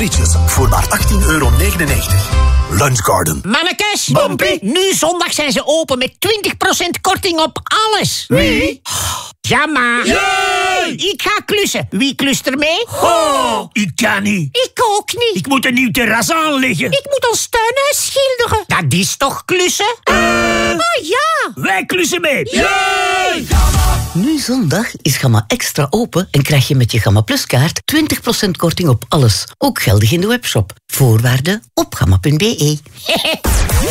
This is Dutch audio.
frietjes voor maar €18,99. Lunchgarden. Mannekes, Bompie. nu zondag zijn ze open met 20% korting op alles. Wie? Ja, maar. Jee! Ik ga klussen. Wie klust er mee? Oh, ik kan niet. Ik ook niet. Ik moet een nieuw terras aanleggen. Ik moet ons tuinhuis schilderen. Dat is toch klussen? Oh ja. Wij klussen mee. Jee! Nu zondag is Gamma Extra open en krijg je met je Gamma Plus kaart 20% korting op alles. Ook geldig in de webshop. Voorwaarden op gamma.be.